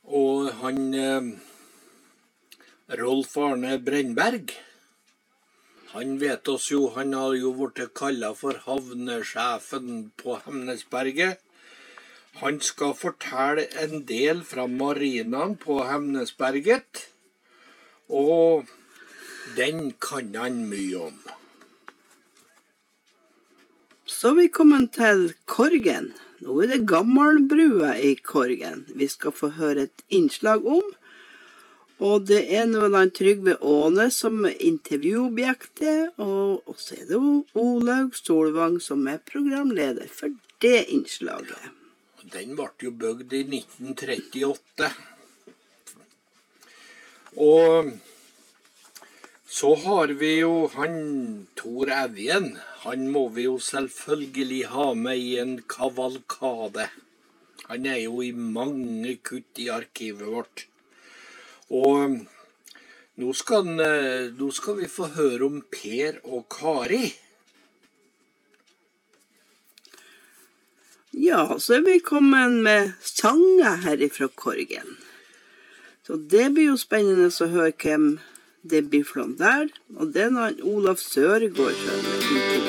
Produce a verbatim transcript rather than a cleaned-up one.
Og han eh, Rolf Arne Brennberg, han vet oss jo, han har jo vært kallet for havnesjefen på Hemnesberget. Han skal fortelle en del fra marinaen på Hemnesberget, og den kan han mye om. Så vi kommer til Korgen. Nå er det gammelbrua i Korgen vi skal få høre et innslag om. Og det er noe av Trygve Åne som er intervjuobjektet, og også er det Olaug Solvang som er programleder for det innslaget. Den ble jo bygd i nitten trettiåtte. Og så har vi jo han Tor Evjen. Han må vi jo selvfølgelig ha med i en kavalkade. Han er jo i mange kutt i arkivet vårt. Og nå skal, nå skal vi få høre om Per og Kari. Ja, så er vi kommet med sanger herifra Korgen. Så det blir jo spennende å høre hvem det blir fra der. Og det er når Olaf Søregård som er